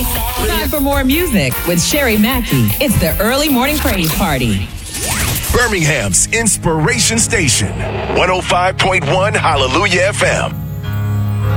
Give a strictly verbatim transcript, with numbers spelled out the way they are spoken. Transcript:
Time for more music with Sherry Mackey. It's the early morning crave party. Birmingham's Inspiration Station, one oh five point one Hallelujah F M.